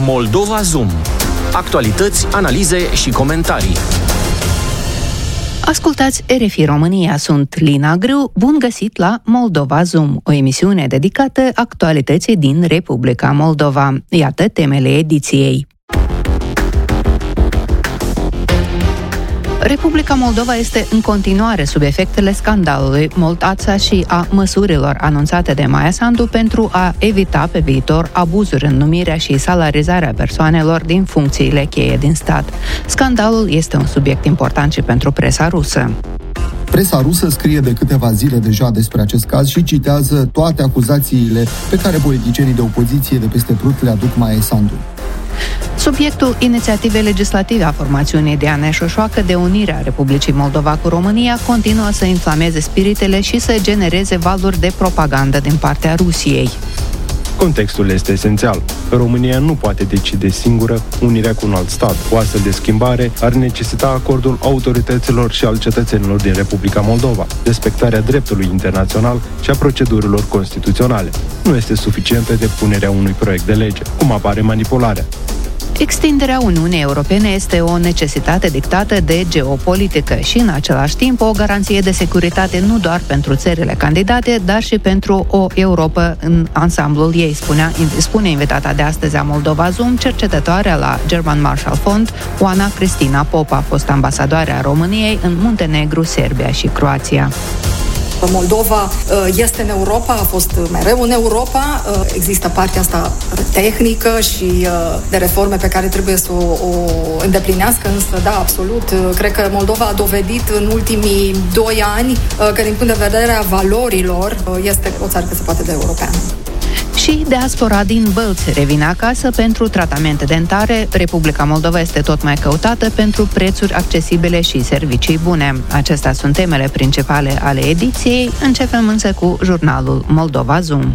Moldova Zoom. Actualități, analize și comentarii. Ascultați RFI România, sunt Lina Grâu, bun găsit la Moldova Zoom, o emisiune dedicată actualității din Republica Moldova. Iată temele ediției. Republica Moldova este în continuare sub efectele scandalului Mold-Ața și a măsurilor anunțate de Maia Sandu pentru a evita pe viitor abuzuri în numirea și salarizarea persoanelor din funcțiile cheie din stat. Scandalul este un subiect important și pentru presa rusă. Presa rusă scrie de câteva zile deja despre acest caz și citează toate acuzațiile pe care politicienii de opoziție de peste Prut le aduc Maia Sandu. Subiectul inițiativei legislative a formațiunii Dianei Șoșoacă de unire a Republicii Moldova cu România continuă să inflameze spiritele și să genereze valuri de propagandă din partea Rusiei. Contextul este esențial. România nu poate decide singură unirea cu un alt stat. O astfel de schimbare ar necesita acordul autorităților și al cetățenilor din Republica Moldova, respectarea dreptului internațional și a procedurilor constituționale. Nu este suficientă depunerea unui proiect de lege, cum apare manipularea. Extinderea Uniunii Europene este o necesitate dictată de geopolitică și, în același timp, o garanție de securitate nu doar pentru țările candidate, dar și pentru o Europa în ansamblul ei, spune invitata de astăzi a Moldova Zoom, cercetătoarea la German Marshall Fund, Oana Cristina Popa, fost ambasadoare a României în Muntenegru, Serbia și Croația. Moldova este în Europa, a fost mereu în Europa. Există partea asta tehnică și de reforme pe care trebuie să o îndeplinească, însă, da, absolut. Cred că Moldova a dovedit în ultimii 2 ani că, din punct de vedere a valorilor, este o țară cât se poate de europeană. Și diaspora din Bălți revine acasă pentru tratamente dentare. Republica Moldova este tot mai căutată pentru prețuri accesibile și servicii bune. Acestea sunt temele principale ale ediției. Începem însă cu jurnalul Moldova Zoom.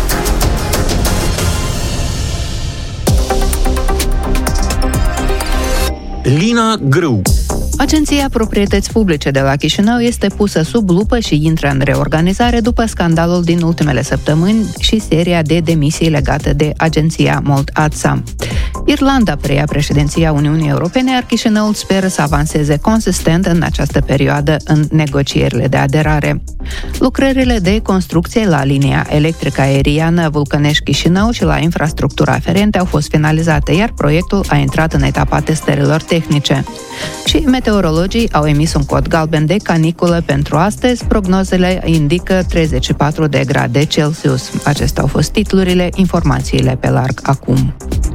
Lina Grâu. Agenția Proprietăți Publice de la Chișinău este pusă sub lupă și intră în reorganizare după scandalul din ultimele săptămâni și seria de demisii legate de agenția Mold-Ața. Irlanda preia președinția Uniunii Europene, iar Chișinăul speră să avanseze consistent în această perioadă în negocierile de aderare. Lucrările de construcție la linia electrică aeriană Vulcănești-Chișinău și la infrastructura aferente au fost finalizate, iar proiectul a intrat în etapa testărilor tehnice. Și meteorologii au emis un cod galben de caniculă pentru astăzi. Prognozele indică 34 de grade Celsius. Acestea au fost titlurile, informațiile pe larg acum.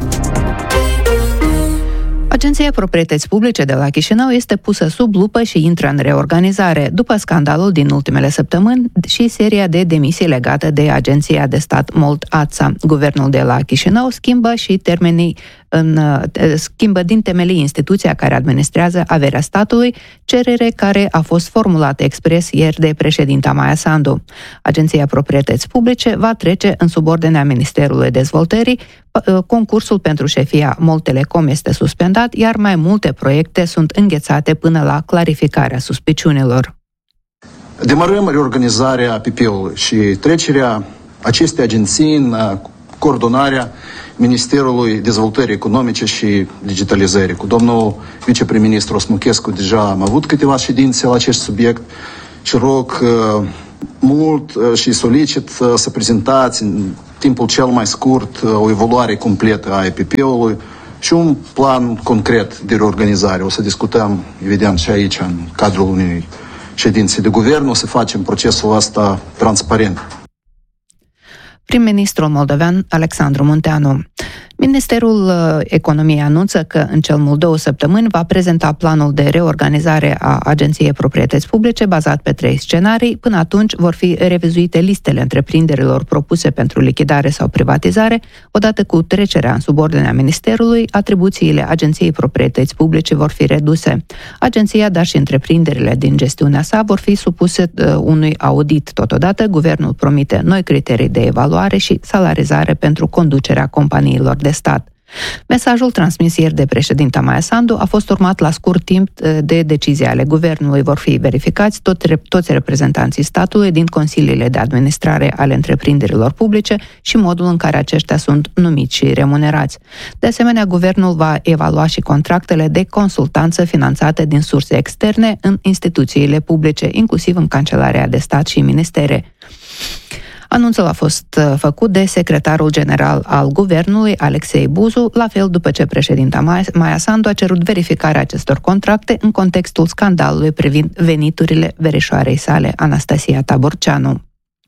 Agenția Proprietăți Publice de la Chișinău este pusă sub lupă și intră în reorganizare după scandalul din ultimele săptămâni și seria de demisii legate de agenția de stat Mold-Ața. Guvernul de la Chișinău schimbă din temelii instituția care administrează averea statului, cerere care a fost formulată expres ieri de președinta Maia Sandu. Agenția Proprietăți Publice va trece în subordinea Ministerului Dezvoltării. Concursul pentru șefia Mold Telecom este suspendat, iar mai multe proiecte sunt înghețate până la clarificarea suspiciunilor. Demarăm reorganizarea APP-ului și trecerea acestei agenții în coordonarea Ministerului Dezvoltării Economice și Digitalizării. Cu domnul viceprim-ministru Smuchescu deja am avut câteva ședințe la acest subiect și rog mult și solicit să prezentați în timpul cel mai scurt o evaluare completă a APP-ului și un plan concret de reorganizare. O să discutăm, evident, și aici, în cadrul unei ședințe de guvern, o să facem procesul ăsta transparent. Prim-ministrul moldovean Alexandru Munteanu. Ministerul Economiei anunță că în cel mult 2 săptămâni va prezenta planul de reorganizare a Agenției Proprietăți Publice bazat pe 3 scenarii. Până atunci vor fi revizuite listele întreprinderilor propuse pentru lichidare sau privatizare. Odată cu trecerea în subordinea Ministerului, atribuțiile Agenției Proprietăți Publice vor fi reduse. Agenția, dar și întreprinderile din gestiunea sa vor fi supuse unui audit. Totodată, guvernul promite noi criterii de evaluare și salarizare pentru conducerea companiilor de stat. Mesajul transmis ieri de președinta Maia Sandu a fost urmat la scurt timp de decizia ale guvernului. Vor fi verificați toți reprezentanții statului din consiliile de administrare ale întreprinderilor publice și modul în care aceștia sunt numiți și remunerați. De asemenea, guvernul va evalua și contractele de consultanță finanțate din surse externe în instituțiile publice, inclusiv în Cancelarea de Stat și ministere. Anunțul a fost făcut de secretarul general al guvernului, Alexei Buzu, la fel după ce președinta Maia Sandu a cerut verificarea acestor contracte în contextul scandalului privind veniturile verișoarei sale, Anastasia Taborceanu.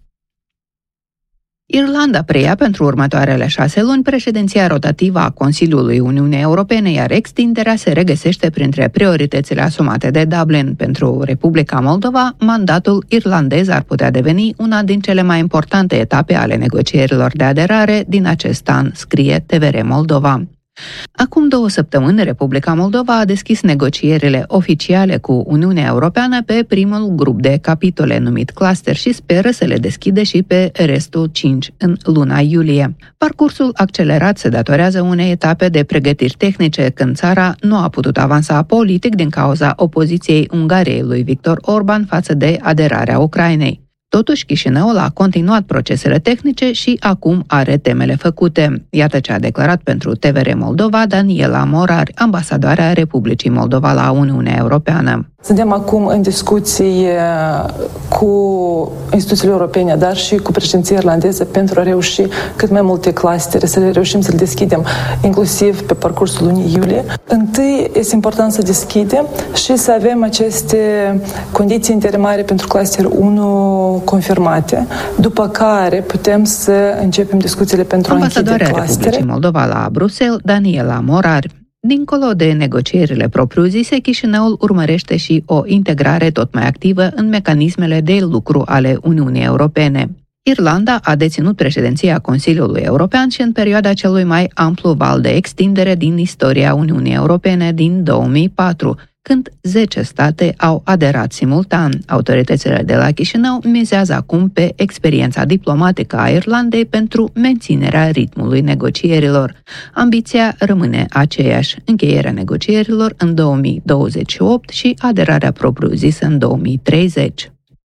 Irlanda preia pentru următoarele 6 luni președinția rotativă a Consiliului Uniunii Europene, iar extinderea se regăsește printre prioritățile asumate de Dublin. Pentru Republica Moldova, mandatul irlandez ar putea deveni una din cele mai importante etape ale negocierilor de aderare din acest an, scrie TVR Moldova. Acum 2 săptămâni, Republica Moldova a deschis negocierile oficiale cu Uniunea Europeană pe primul grup de capitole numit cluster și speră să le deschide și pe restul 5 în luna iulie. Parcursul accelerat se datorează unei etape de pregătiri tehnice, când țara nu a putut avansa politic din cauza opoziției Ungariei lui Viktor Orban față de aderarea Ucrainei. Totuși, Chișinăul a continuat procesele tehnice și acum are temele făcute. Iată ce a declarat pentru TVR Moldova Daniela Morar, ambasadoarea Republicii Moldova la Uniunea Europeană. Suntem acum în discuții cu instituțiile europene, dar și cu președinția irlandeză pentru a reuși cât mai multe clustere, să le reușim să le deschidem, inclusiv pe parcursul lunii iulie. Întâi este important să deschidem și să avem aceste condiții interimare pentru cluster 1 confirmate, după care putem să începem discuțiile pentru a închide clustere. Ambasadoarea Republicii Moldova la Bruxelles, Daniela Morar. Dincolo de negocierile propriu-zise, Chișinăul urmărește și o integrare tot mai activă în mecanismele de lucru ale Uniunii Europene. Irlanda a deținut președinția Consiliului European și în perioada celui mai amplu val de extindere din istoria Uniunii Europene din 2004, când 10 state au aderat simultan. Autoritățile de la Chișinău mizează acum pe experiența diplomatică a Irlandei pentru menținerea ritmului negocierilor. Ambiția rămâne aceeași: încheierea negocierilor în 2028 și aderarea propriu-zisă în 2030.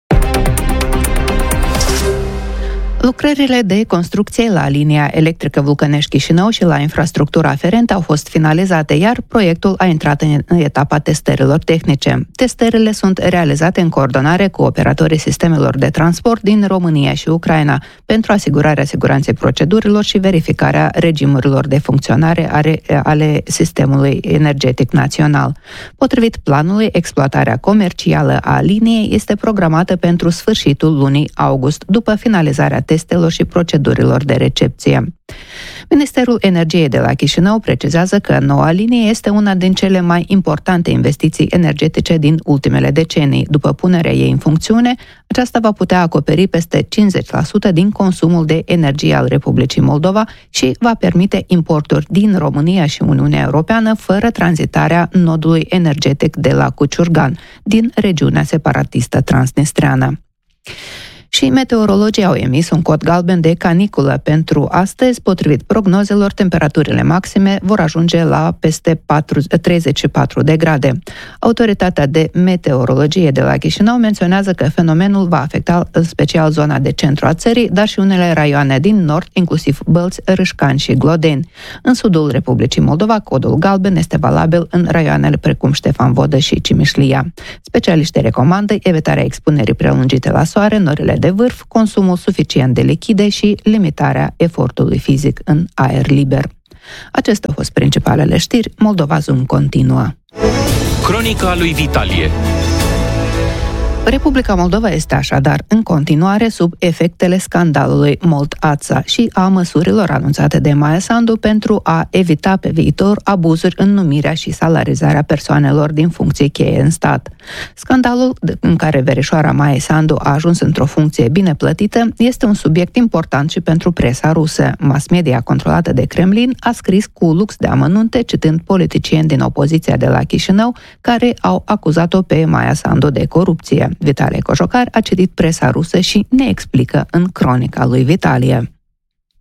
Lucrările de construcție la linia electrică Vulcănești-Chișinău și la infrastructura aferentă au fost finalizate, iar proiectul a intrat în etapa testărilor tehnice. Testările sunt realizate în coordonare cu operatorii sistemelor de transport din România și Ucraina pentru asigurarea siguranței procedurilor și verificarea regimurilor de funcționare ale sistemului energetic național. Potrivit planului, exploatarea comercială a liniei este programată pentru sfârșitul lunii august, după finalizarea testelor și procedurilor de recepție. Ministerul Energiei de la Chișinău precizează că noua linie este una din cele mai importante investiții energetice din ultimele decenii. După punerea ei în funcțiune, aceasta va putea acoperi peste 50% din consumul de energie al Republicii Moldova și va permite importuri din România și Uniunea Europeană fără tranzitarea nodului energetic de la Cuciurgan, din regiunea separatistă transnistreană. Și meteorologii au emis un cod galben de caniculă pentru astăzi. Potrivit prognozelor, temperaturile maxime vor ajunge la peste 34 de grade. Autoritatea de meteorologie de la Chișinău menționează că fenomenul va afecta în special zona de centru a țării, dar și unele raioane din nord, inclusiv Bălți, Râșcani și Glodeni. În sudul Republicii Moldova, codul galben este valabil în raioanele precum Ștefan Vodă și Cimișlia. Specialiștii recomandă evitarea expunerii prelungite la soare, norile de vârf, consumul suficient de lichide și limitarea efortului fizic în aer liber. Acestea au fost principalele știri. Moldova Zoom continuă. Cronica lui Vitalie. Republica Moldova este așadar în continuare sub efectele scandalului Molt-Ața și a măsurilor anunțate de Maia Sandu pentru a evita pe viitor abuzuri în numirea și salarizarea persoanelor din funcții cheie în stat. Scandalul în care verișoara Maia Sandu a ajuns într-o funcție bine plătită este un subiect important și pentru presa rusă. Mass media controlată de Kremlin a scris cu lux de amănunte, citând politicieni din opoziția de la Chișinău care au acuzat-o pe Maia Sandu de corupție. Vitalie Cojocar a citit presa rusă și ne explică în cronica lui Vitalie.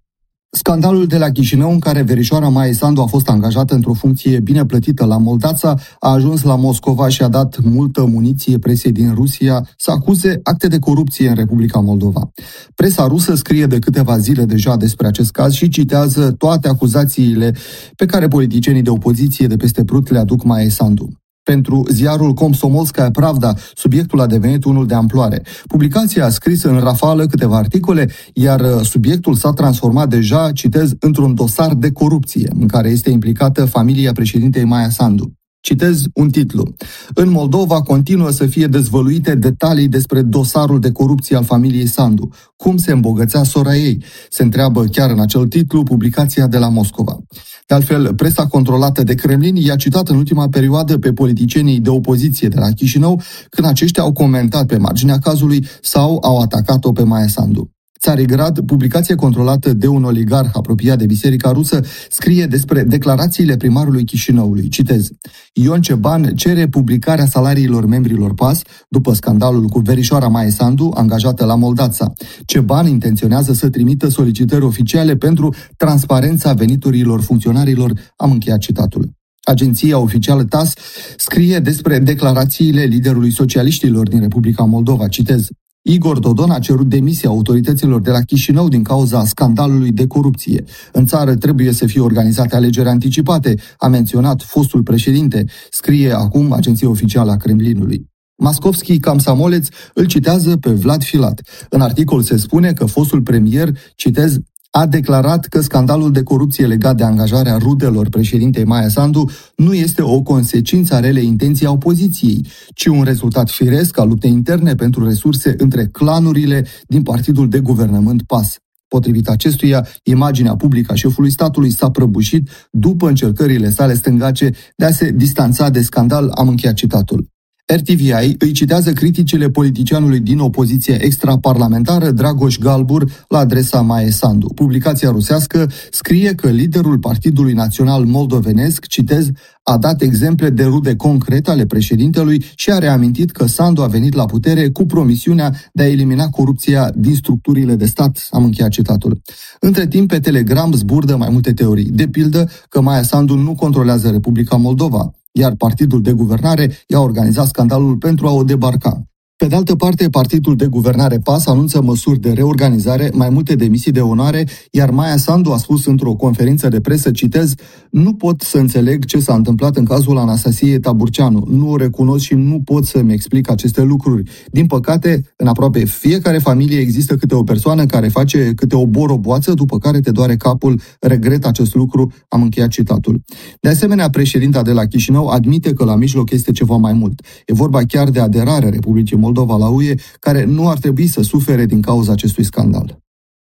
Scandalul de la Chișinău, în care verișoara Maia Sandu a fost angajată într-o funcție bine plătită la Moldața, a ajuns la Moscova și a dat multă muniție presei din Rusia să acuze acte de corupție în Republica Moldova. Presa rusă scrie de câteva zile deja despre acest caz și citează toate acuzațiile pe care politicienii de opoziție de peste Prut le aduc Maia Sandu. Pentru ziarul Komsomolskaya Pravda, subiectul a devenit unul de amploare. Publicația a scris în rafală câteva articole, iar subiectul s-a transformat deja, citez, într-un dosar de corupție, în care este implicată familia președintei Maia Sandu. Citez un titlu. În Moldova continuă să fie dezvăluite detalii despre dosarul de corupție al familiei Sandu. Cum se îmbogățea sora ei? Se întreabă chiar în acel titlu publicația de la Moscova. De altfel, presa controlată de Kremlin i-a citat în ultima perioadă pe politicienii de opoziție de la Chișinău când aceștia au comentat pe marginea cazului sau au atacat-o pe Maia Sandu. Țarigrad, publicație controlată de un oligarh apropiat de Biserica Rusă, scrie despre declarațiile primarului Chișinăului. Citez. Ion Ceban cere publicarea salariilor membrilor PAS după scandalul cu verișoara Maia Sandu, angajată la Moldața. Ceban intenționează să trimită solicitări oficiale pentru transparența veniturilor funcționarilor. Am încheiat citatul. Agenția oficială TASS scrie despre declarațiile liderului socialiștilor din Republica Moldova. Citez. Igor Dodon a cerut demisia autorităților de la Chișinău din cauza scandalului de corupție. În țară trebuie să fie organizate alegeri anticipate, a menționat fostul președinte, scrie acum agenția oficială a Kremlinului. Mascovski Kamsamoleț îl citează pe Vlad Filat. În articol se spune că fostul premier, citez, a declarat că scandalul de corupție legat de angajarea rudelor președintei Maia Sandu nu este o consecință a relei intenții a opoziției, ci un rezultat firesc al luptei interne pentru resurse între clanurile din partidul de guvernământ PAS. Potrivit acestuia, imaginea publică a șefului statului s-a prăbușit după încercările sale stângace de a se distanța de scandal, am încheiat citatul. RTVI îi citează criticile politicianului din opoziția extraparlamentară Dragoș Galbur la adresa Maia Sandu. Publicația rusească scrie că liderul Partidului Național Moldovenesc, citez, a dat exemple de rude concrete ale președintelui și a reamintit că Sandu a venit la putere cu promisiunea de a elimina corupția din structurile de stat. Am încheiat citatul. Între timp, pe Telegram zburdă mai multe teorii. De pildă că Maia Sandu nu controlează Republica Moldova, iar partidul de guvernare i-a organizat scandalul pentru a o debarca. Pe de altă parte, partidul de guvernare PAS anunță măsuri de reorganizare, mai multe demisii de onoare, iar Maia Sandu a spus într-o conferință de presă, citez, nu pot să înțeleg ce s-a întâmplat în cazul Anastasiei Taburceanu. Nu o recunosc și nu pot să-mi explic aceste lucruri. Din păcate, în aproape fiecare familie există câte o persoană care face câte o boroboață, după care te doare capul, regret acest lucru, am încheiat citatul. De asemenea, președinta de la Chișinău admite că la mijloc este ceva mai mult. E vorba chiar de aderarea Republicii Moldova la UE, care nu ar trebui să sufere din cauza acestui scandal.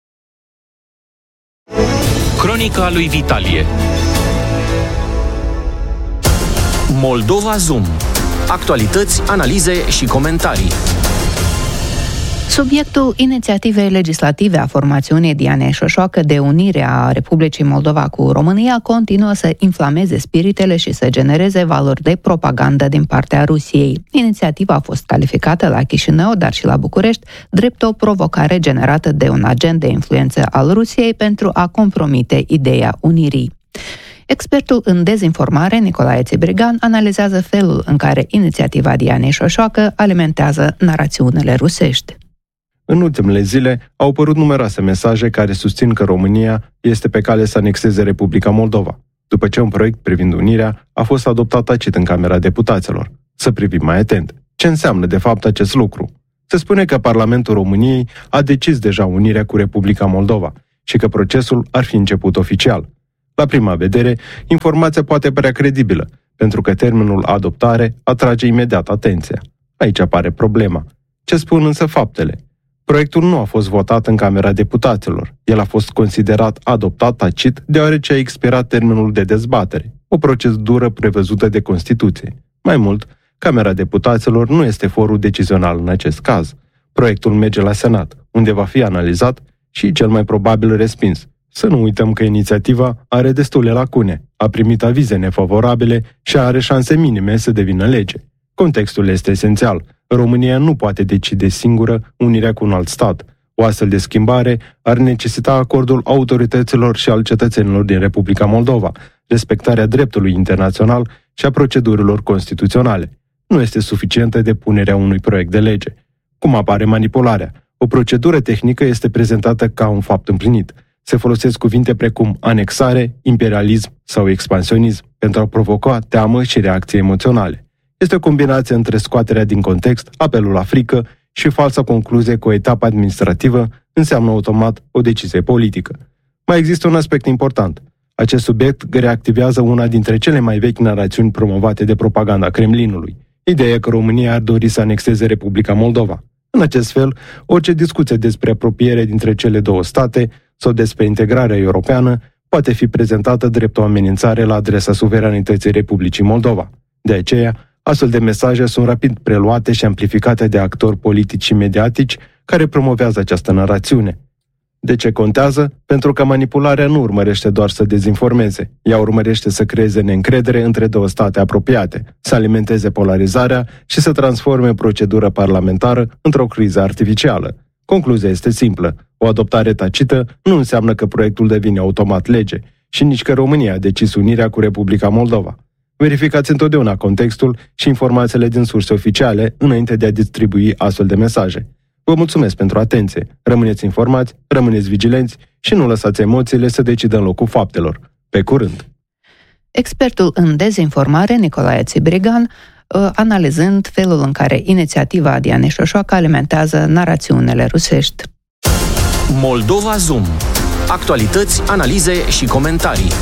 Cronica lui Vitalie. Moldova Zoom. Actualități, analize și comentarii. Subiectul inițiativei legislative a formațiunii Dianei Șoșoacă de unire a Republicii Moldova cu România continuă să inflameze spiritele și să genereze valori de propagandă din partea Rusiei. Inițiativa a fost calificată la Chișinău, dar și la București, drept o provocare generată de un agent de influență al Rusiei pentru a compromite ideea unirii. Expertul în dezinformare, Nicolae Țibrigan, analizează felul în care inițiativa Dianei Șoșoacă alimentează narațiunile rusești. În ultimele zile au apărut numeroase mesaje care susțin că România este pe cale să anexeze Republica Moldova, după ce un proiect privind unirea a fost adoptat tacit în Camera Deputaților. Să privim mai atent. Ce înseamnă de fapt acest lucru? Se spune că Parlamentul României a decis deja unirea cu Republica Moldova și că procesul ar fi început oficial. La prima vedere, informația poate părea credibilă, pentru că termenul adoptare atrage imediat atenția. Aici apare problema. Ce spun însă faptele? Proiectul nu a fost votat în Camera Deputaților. El a fost considerat adoptat tacit deoarece a expirat termenul de dezbatere, o procedură prevăzută de Constituție. Mai mult, Camera Deputaților nu este forul decizional în acest caz. Proiectul merge la Senat, unde va fi analizat și cel mai probabil respins. Să nu uităm că inițiativa are destule lacune, a primit avize nefavorabile și are șanse minime să devină lege. Contextul este esențial. România nu poate decide singură unirea cu un alt stat. O astfel de schimbare ar necesita acordul autorităților și al cetățenilor din Republica Moldova, respectarea dreptului internațional și a procedurilor constituționale. Nu este suficientă depunerea unui proiect de lege. Cum apare manipularea? O procedură tehnică este prezentată ca un fapt împlinit. Se folosesc cuvinte precum anexare, imperialism sau expansionism pentru a provoca teamă și reacții emoționale. Este o combinație între scoaterea din context, apelul la frică și falsa concluzie că o etapă administrativă înseamnă automat o decizie politică. Mai există un aspect important. Acest subiect reactivează una dintre cele mai vechi narațiuni promovate de propaganda Kremlinului, ideea că România ar dori să anexeze Republica Moldova. În acest fel, orice discuție despre apropiere dintre cele două state sau despre integrarea europeană poate fi prezentată drept o amenințare la adresa suveranității Republicii Moldova. De aceea, astfel de mesaje sunt rapid preluate și amplificate de actori politici și mediatici care promovează această narațiune. De ce contează? Pentru că manipularea nu urmărește doar să dezinformeze, ea urmărește să creeze neîncredere între două state apropiate, să alimenteze polarizarea și să transforme procedura parlamentară într-o criză artificială. Concluzia este simplă. O adoptare tacită nu înseamnă că proiectul devine automat lege și nici că România a decis unirea cu Republica Moldova. Verificați întotdeauna contextul și informațiile din surse oficiale înainte de a distribui astfel de mesaje. Vă mulțumesc pentru atenție. Rămâneți informați, rămâneți vigilenți și nu lăsați emoțiile să decidă în locul faptelor. Pe curând! Expertul în dezinformare, Nicolae Țibrigan, analizând felul în care inițiativa Dianei Șoșoacă alimentează narațiunile rusești. Moldova Zoom. Actualități, analize și comentarii.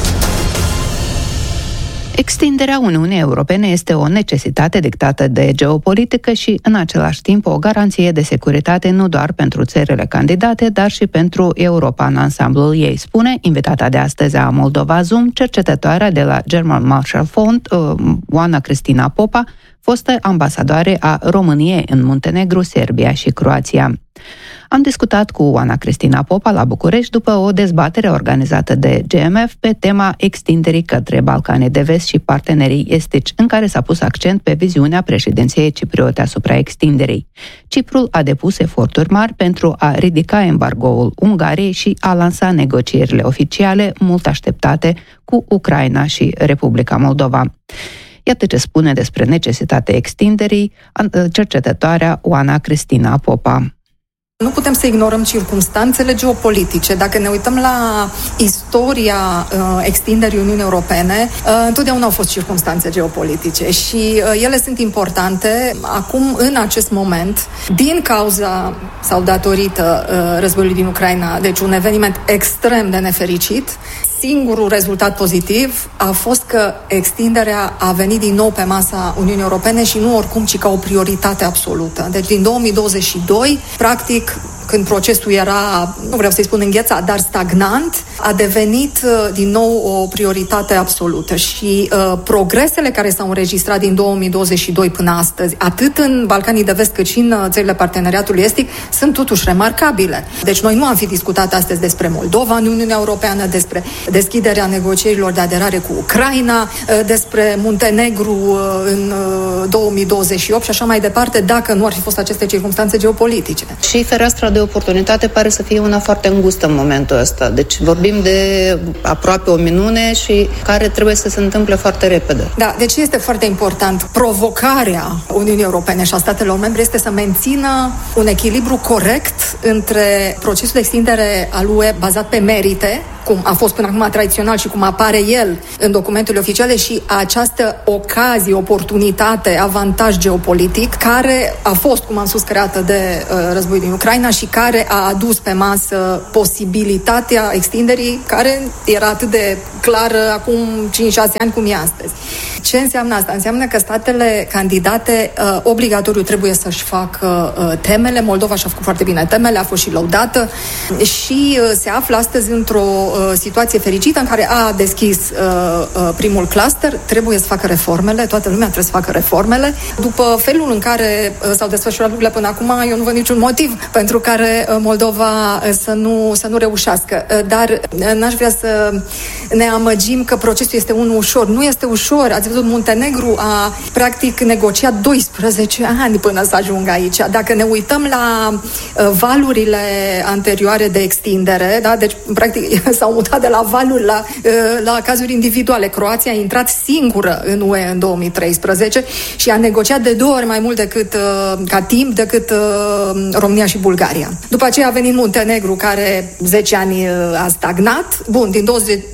Extinderea Uniunii Europene este o necesitate dictată de geopolitică și, în același timp, o garanție de securitate nu doar pentru țările candidate, dar și pentru Europa în ansamblul ei, spune invitata de astăzi a Moldova Zoom, cercetătoarea de la German Marshall Fund, Oana Cristina Popa, fostă ambasadoare a României în Muntenegru, Serbia și Croația. Am discutat cu Oana Cristina Popa la București după o dezbatere organizată de GMF pe tema extinderii către Balcanii de Vest și partenerii estici, în care s-a pus accent pe viziunea președinției cipriote asupra extinderii. Ciprul a depus eforturi mari pentru a ridica embargoul Ungariei și a lansa negocierile oficiale mult așteptate cu Ucraina și Republica Moldova. Iată ce spune despre necesitatea extinderii cercetătoarea Oana Cristina Popa. Nu putem să ignorăm circumstanțele geopolitice. Dacă ne uităm la istoria extinderii Uniunii Europene, întotdeauna au fost circumstanțe geopolitice și ele sunt importante acum, în acest moment, din cauza sau datorită războiului din Ucraina, deci un eveniment extrem de nefericit. Singurul rezultat pozitiv a fost că extinderea a venit din nou pe masa Uniunii Europene și nu oricum, ci ca o prioritate absolută. Deci din 2022, practic, când procesul era, nu vreau să-i spun înghețat, dar stagnant, a devenit din nou o prioritate absolută. Și progresele care s-au înregistrat din 2022 până astăzi, atât în Balcanii de Vest cât și în țările parteneriatului estic, sunt totuși remarcabile. Deci noi nu am fi discutat astăzi despre Moldova în Uniunea Europeană, despre deschiderea negocierilor de aderare cu Ucraina, despre Muntenegru în 2028 și așa mai departe, dacă nu ar fi fost aceste circumstanțe geopolitice. Și fereastra de oportunitate pare să fie una foarte îngustă în momentul ăsta. Deci vorbim de aproape o minune și care trebuie să se întâmple foarte repede. Da, deci este foarte important. Provocarea Uniunii Europene și a statelor membre este să mențină un echilibru corect între procesul de extindere al UE bazat pe merite, cum a fost până acum tradițional și cum apare el în documentele oficiale, și această ocazie, oportunitate, avantaj geopolitic care a fost, cum am spus, creată de războiul din Ucraina și care a adus pe masă posibilitatea extinderii care era atât de clară acum 5-6 ani cum e astăzi. Ce înseamnă asta? Înseamnă că statele candidate obligatoriu trebuie să-și facă temele. Moldova și-a făcut foarte bine temele, a fost și lăudată și se află astăzi într-o situație fericită în care a deschis primul cluster, trebuie să facă reformele, toată lumea trebuie să facă reformele. După felul în care s-au desfășurat lucrurile până acum, eu nu văd niciun motiv pentru care Moldova să nu reușească. Dar n-aș vrea să ne amăgim că procesul este unul ușor. Nu este ușor ori. Ați văzut, Muntenegru a practic negociat 12 ani până să ajungă aici. Dacă ne uităm la valurile anterioare de extindere, da? Deci practic s-au mutat de la valuri la cazuri individuale. Croația a intrat singură în UE în 2013 și a negociat de 2 ori mai mult ca timp decât România și Bulgaria. După aceea a venit Muntenegru, care 10 ani a stagnat. Bun, din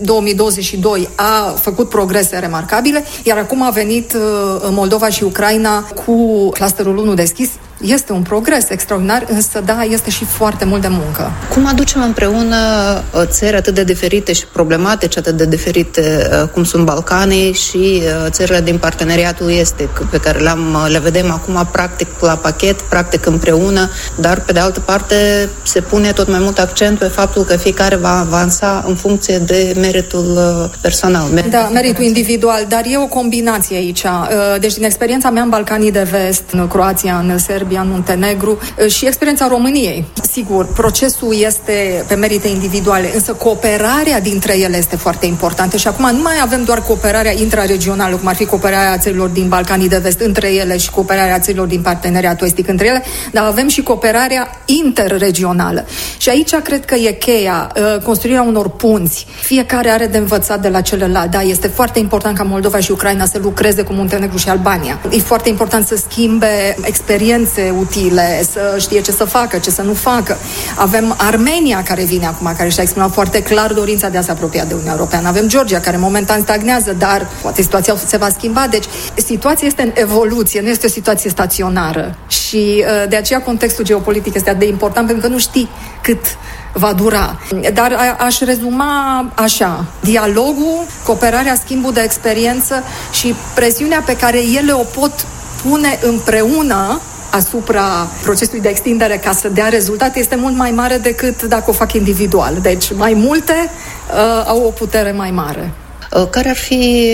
2022 a făcut progrese remarcabile, iar acum a venit Moldova și Ucraina cu clusterul 1 deschis. Este un progres extraordinar, însă da, este și foarte mult de muncă. Cum aducem împreună țări atât de diferite și problematice, atât de diferite cum sunt Balcanii și țările din parteneriatul estic, pe care le vedem acum practic la pachet, practic împreună, dar pe de altă parte se pune tot mai mult accent pe faptul că fiecare va avansa în funcție de meritul personal. Meritul individual, dar e o combinație aici. Deci din experiența mea în Balcanii de Vest, în Croația, în Serbia, în Muntenegru și experiența României. Sigur, procesul este pe merite individuale, însă cooperarea dintre ele este foarte importantă și acum nu mai avem doar cooperarea intraregională, cum ar fi cooperarea țărilor din Balcanii de Vest între ele și cooperarea țărilor din parteneriatul estic între ele, dar avem și cooperarea interregională. Și aici cred că e cheia, construirea unor punți. Fiecare are de învățat de la celălalt. Da, este foarte important ca Moldova și Ucraina să lucreze cu Muntenegru și Albania. E foarte important să schimbe experiențe utile, să știe ce să facă, ce să nu facă. Avem Armenia care vine acum, care și-a exprimat foarte clar dorința de a se apropia de Uniunea Europeană. Avem Georgia, care momentan stagnează, dar poate situația se va schimba. Deci situația este în evoluție, nu este o situație staționară. Și de aceea contextul geopolitic este atât de important, pentru că nu știi cât va dura. Dar aș rezuma așa: dialogul, cooperarea, schimbul de experiență și presiunea pe care ele o pot pune împreună asupra procesului de extindere ca să dea rezultate este mult mai mare decât dacă o fac individual. Deci mai multe au o putere mai mare. Care ar fi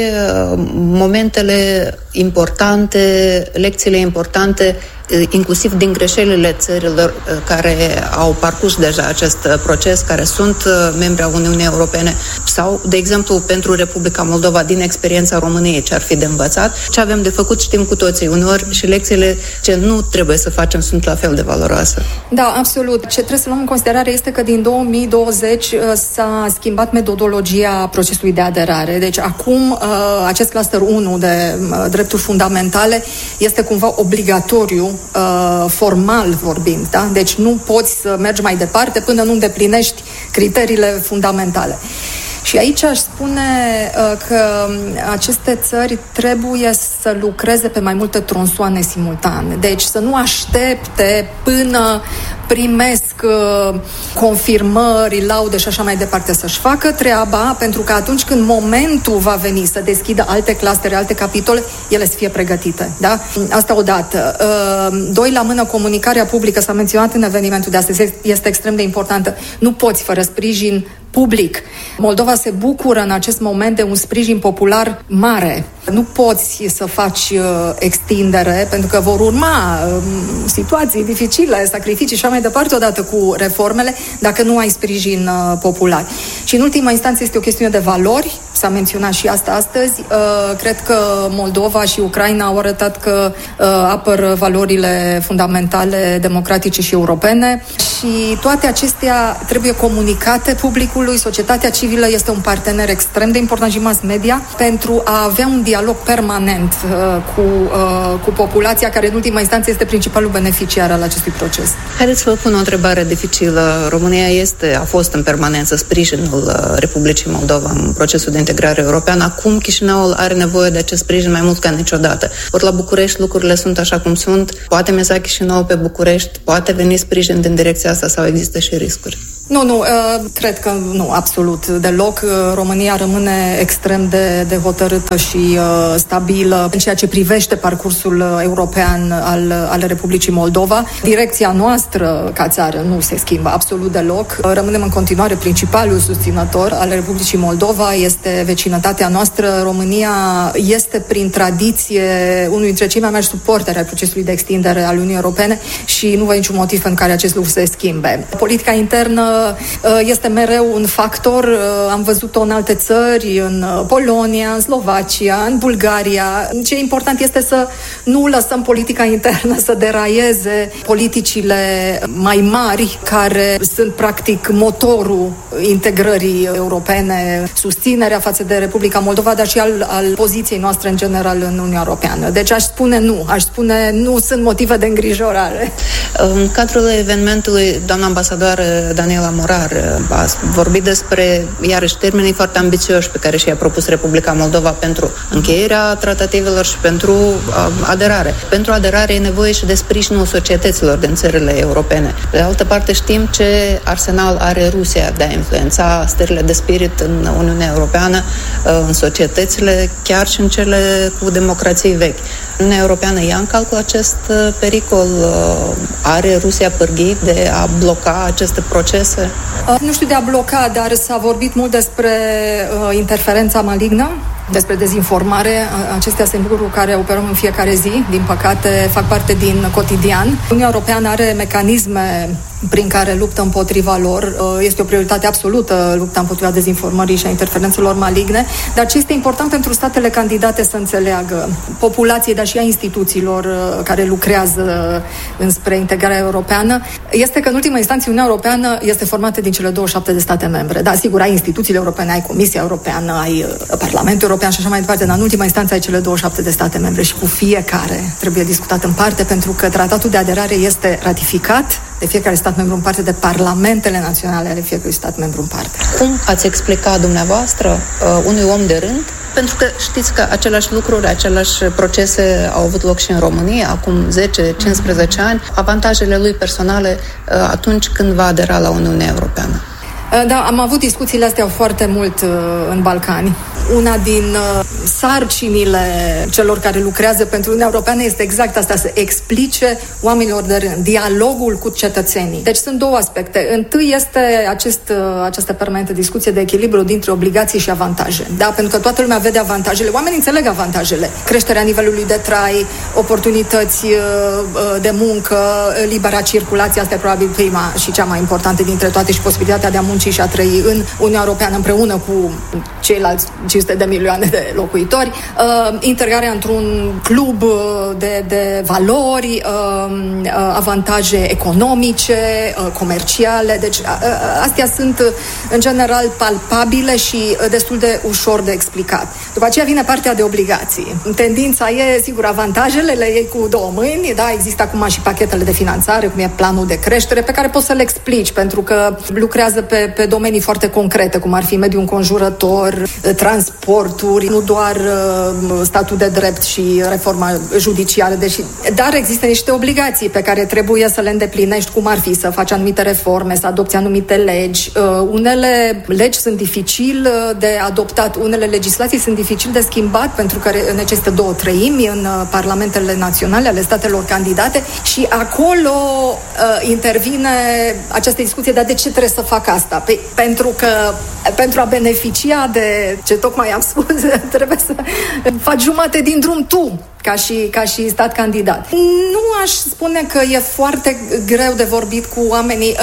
momentele importante, lecțiile importante, inclusiv din greșelile țărilor care au parcurs deja acest proces, care sunt membri ai Uniunii Europene, sau, de exemplu, pentru Republica Moldova, din experiența României, ce ar fi de învățat, ce avem de făcut, știm cu toții. Uneori și lecțiile ce nu trebuie să facem sunt la fel de valoroase. Da, absolut. Ce trebuie să luăm în considerare este că din 2020 s-a schimbat metodologia procesului de aderare. Deci acum acest cluster 1 de drepturi fundamentale este cumva obligatoriu, formal vorbind, da? Deci nu poți să mergi mai departe până nu îndeplinești criteriile fundamentale. Și aici aș spune că aceste țări trebuie să lucreze pe mai multe tronsoane simultan. Deci să nu aștepte până primesc confirmări, laude și așa mai departe, să-și facă treaba, pentru că atunci când momentul va veni să deschidă alte clustere, alte capitole, ele să fie pregătite. Da? Asta odată. Doi, la mână, comunicarea publică, s-a menționat în evenimentul de astăzi, este extrem de importantă. Nu poți fără sprijin public. Moldova se bucură în acest moment de un sprijin popular mare. Nu poți să faci extindere, pentru că vor urma situații dificile, sacrificii și așa mai departe, odată cu reformele, dacă nu ai sprijin popular. Și în ultima instanță este o chestiune de valori, s-a menționat și asta astăzi. Cred că Moldova și Ucraina au arătat că apără valorile fundamentale democratice și europene și toate acestea trebuie comunicate publicului. Societatea civilă este un partener extrem de important și mass media pentru a avea un dialog permanent cu populația, care în ultima instanță este principalul beneficiar al acestui proces. Haideți să vă pun o întrebare dificilă. România a fost în permanență sprijinul Republicii Moldova în procesul de integrare europeană. Acum Chișinăul are nevoie de acest sprijin mai mult ca niciodată. Ori la București lucrurile sunt așa cum sunt. Poate miza Chișinăul pe București? Poate veni sprijin din direcția asta sau există și riscuri? Nu, cred că nu, absolut deloc. România rămâne extrem de hotărâtă și stabilă în ceea ce privește parcursul european al Republicii Moldova. Direcția noastră ca țară nu se schimbă absolut deloc. Rămânem în continuare principalul susținător al Republicii Moldova, este vecinătatea noastră. România este prin tradiție unul dintre cei mai mari suporteri ai procesului de extindere al Uniunii Europene și nu văd niciun motiv în care acest lucru se schimbe. Politica internă este mereu un factor. Am văzut-o în alte țări, în Polonia, în Slovacia, în Bulgaria. Ce important este să nu lăsăm politica internă să deraieze politicile mai mari, care sunt practic motorul integrării europene, susținerea față de Republica Moldova, dar și al poziției noastre în general în Uniunea Europeană. Deci aș spune nu sunt motive de îngrijorare. În cadrul evenimentului, doamna ambasadoară Daniela Morar a vorbit despre, iarăși, termenii foarte ambițioși pe care și-a propus Republica Moldova pentru încheierea tratativelor și pentru aderare. Pentru aderare e nevoie și de sprijinul societăților din țările europene. De altă parte, știm ce arsenal are Rusia de a influența stările de spirit în Uniunea Europeană, în societățile, chiar și în cele cu democrații vechi. Uniunea Europeană ia în calcul acest pericol? Are Rusia pârghii de a bloca aceste procese? Nu știu de a bloca, dar s-a vorbit mult despre interferența malignă, despre dezinformare. Acestea sunt lucruri care operăm în fiecare zi, din păcate fac parte din cotidian. Uniunea Europeană are mecanisme prin care luptă împotriva lor. Este o prioritate absolută lupta împotriva dezinformării și a interferențelor maligne, dar ce este important pentru statele candidate să înțeleagă, populației, dar și a instituțiilor care lucrează înspre integrarea europeană, este că în ultima instanță Uniunea Europeană este formată din cele 27 de state membre. Da, sigur, ai instituțiile europene, ai Comisia Europeană, ai Parlamentul European și așa mai departe, dar în ultima instanță ai cele 27 de state membre și cu fiecare trebuie discutat în parte, pentru că tratatul de aderare este ratificat de fiecare stat membru în parte, de parlamentele naționale ale fiecărui stat membru în parte. Cum ați explica dumneavoastră unui om de rând? Pentru că știți că aceleași lucruri, aceleași procese au avut loc și în România acum 10-15 ani, avantajele lui personale atunci când va adera la Uniunea Europeană. Da, am avut discuțiile astea foarte mult în Balcani. Una din sarcinile celor care lucrează pentru Uniunea Europeană este exact asta, să explice oamenilor de rând, dialogul cu cetățenii. Deci sunt două aspecte. Întâi este această permanentă discuție de echilibru dintre obligații și avantaje. Da, pentru că toată lumea vede avantajele, oamenii înțeleg avantajele. Creșterea nivelului de trai, oportunități de muncă, libera circulație, asta e probabil prima și cea mai importantă dintre toate, și posibilitatea de a munci și a trăi în Uniunea Europeană împreună cu ceilalți 500 de milioane de locuitori, integrarea într-un club de valori, avantaje economice, comerciale. Deci astea sunt în general palpabile și destul de ușor de explicat. După aceea vine partea de obligații. Tendința e, sigur, avantajele le iei cu două mâini, da, există acum și pachetele de finanțare, cum e planul de creștere, pe care poți să le explici, pentru că lucrează pe domenii foarte concrete, cum ar fi mediul înconjurător, transporturi, nu doar statul de drept și reforma judiciară, dar există niște obligații pe care trebuie să le îndeplinești, cum ar fi să faci anumite reforme, să adopți anumite legi. Unele legi sunt dificil de adoptat, unele legislații sunt dificil de schimbat, pentru că necesită 2/3 în parlamentele naționale ale statelor candidate și acolo intervine această discuție, dar de ce trebuie să fac asta? Pentru că pentru a beneficia de ce tocmai am spus, trebuie să faci jumate din drum tu, ca și stat candidat. Nu aș spune că e foarte greu de vorbit cu oamenii.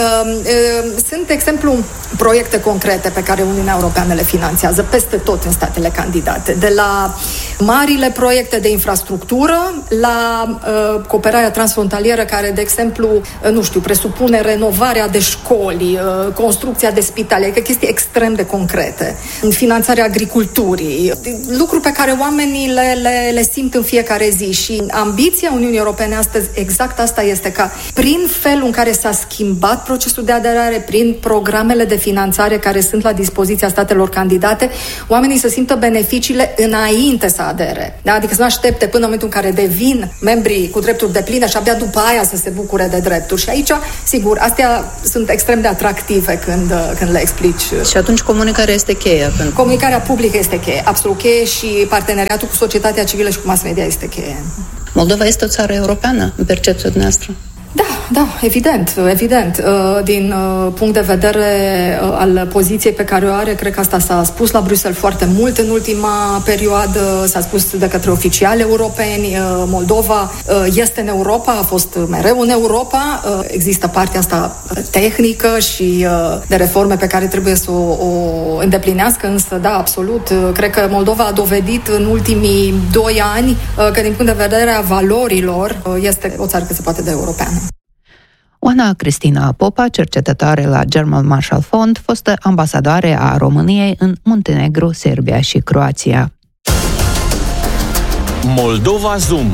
Sunt, de exemplu, proiecte concrete pe care Uniunea Europeană le finanțează peste tot în statele candidate. De la marile proiecte de infrastructură la cooperarea transfrontalieră care, de exemplu, presupune renovarea de școli, construcția de spitale, adică chestii extrem de concrete. Finanțarea agriculturii, lucruri pe care oamenii le simt în fiecare zi. Și ambiția Uniunii Europene astăzi exact asta este, ca prin felul în care s-a schimbat procesul de aderare, prin programele de finanțare care sunt la dispoziția statelor candidate, oamenii să simtă beneficiile înainte să adere. Da? Adică să nu aștepte până în momentul în care devin membri cu drepturi depline și abia după aia să se bucure de drepturi. Și aici, sigur, astea sunt extrem de atractive când le explici. Și atunci comunicarea este cheie. Comunicarea publică este cheie, absolut cheie, și parteneriatul cu societatea civilă și cu mass media este cheie. Moldova este o țară europeană în percepția noastră? Da, evident. Din punct de vedere al poziției pe care o are, cred că asta s-a spus la Bruxelles foarte mult în ultima perioadă, s-a spus de către oficiali europeni. Moldova este în Europa, a fost mereu în Europa. Există partea asta tehnică și de reforme pe care trebuie să o îndeplinească, însă, da, absolut. Cred că Moldova a dovedit în ultimii 2 ani că, din punct de vedere a valorilor, este o țară cât se poate de europeană. Oana Cristina Popa, cercetătoare la German Marshall Fund, fostă ambasadoare a României în Muntenegru, Serbia și Croația. Moldova Zoom.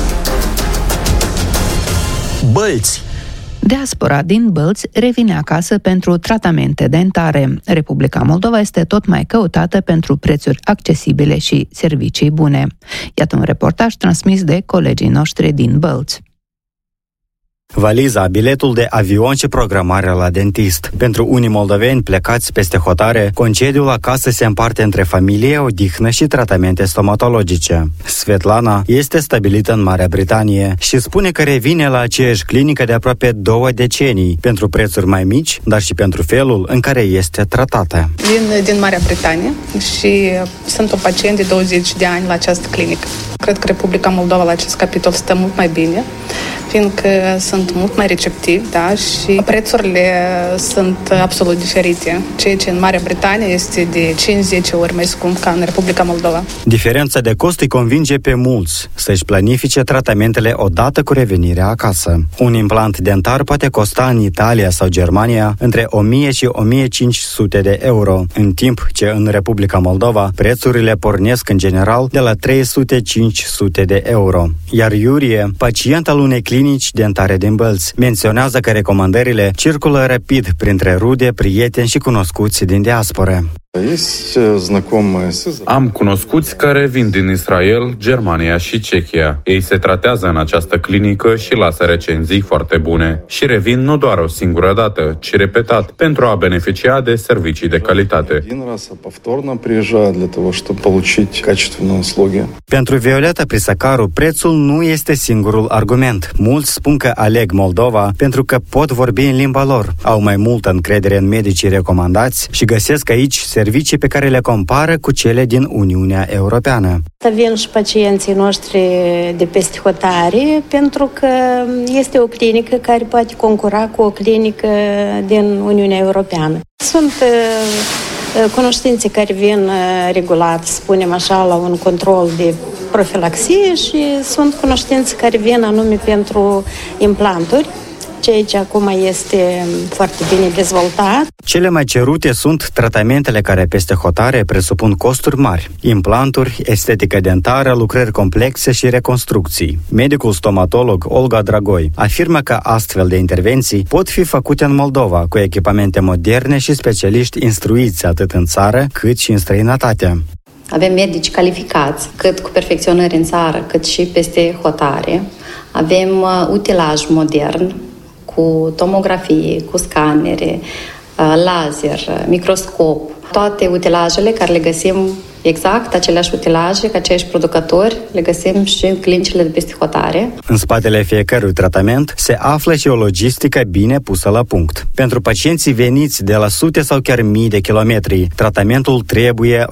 Bălți. Diaspora din Bălți revine acasă pentru tratamente dentare. Republica Moldova este tot mai căutată pentru prețuri accesibile și servicii bune. Iată un reportaj transmis de colegii noștri din Bălți. Valiza, biletul de avion și programarea la dentist. Pentru unii moldoveni plecați peste hotare, concediul acasă se împarte între familie, odihnă și tratamente stomatologice. Svetlana este stabilită în Marea Britanie și spune că revine la aceeași clinică de aproape 2 decenii, pentru prețuri mai mici, dar și pentru felul în care este tratată. Vin din Marea Britanie și sunt un pacient de 20 de ani la această clinică. Cred că Republica Moldova la acest capitol stă mult mai bine, fiindcă sunt mult mai receptivi, da, și prețurile sunt absolut diferite. Ceea ce în Marea Britanie este de 5-10 ori mai scump ca în Republica Moldova. Diferența de cost îi convinge pe mulți să-și planifice tratamentele odată cu revenirea acasă. Un implant dentar poate costa în Italia sau Germania între 1000 și 1500 de euro, în timp ce în Republica Moldova prețurile pornesc în general de la 300-500 de euro. Iar Iurie, pacient al unei clinici dentare din Bălți, menționează că recomandările circulă rapid printre rude, prieteni și cunoscuți din diaspora. Am cunoscuți care vin din Israel, Germania și Cehia. Ei se tratează în această clinică și lasă recenzii foarte bune. Și revin nu doar o singură dată, ci repetat, pentru a beneficia de servicii de calitate. Pentru Violeta Prisacaru, prețul nu este singurul argument. Mulți spun că aleg Moldova pentru că pot vorbi în limba lor, au mai multă încredere în medicii recomandați și găsesc aici servicii pe care le compară cu cele din Uniunea Europeană. Vin și pacienții noștri de peste hotare pentru că este o clinică care poate concura cu o clinică din Uniunea Europeană. Sunt cunoștințe care vin regulat, spunem așa, la un control de profilaxie și sunt cunoștințe care vin anume pentru implanturi, ceea ce acum este foarte bine dezvoltat. Cele mai cerute sunt tratamentele care peste hotare presupun costuri mari, implanturi, estetică dentară, lucrări complexe și reconstrucții. Medicul stomatolog Olga Dragoi afirmă că astfel de intervenții pot fi făcute în Moldova cu echipamente moderne și specialiști instruiți atât în țară cât și în străinătate. Avem medici calificați, cât cu perfecționări în țară, cât și peste hotare. Avem utilaj modern, cu tomografie, cu scanere, laser, microscop. Toate utilajele care le găsim exact, aceleași utilaje, ca aceiași producători, le găsim și în clinicile de peste hotare. În spatele fiecărui tratament se află și o logistică bine pusă la punct. Pentru pacienții veniți de la sute sau chiar mii de kilometri, tratamentul trebuie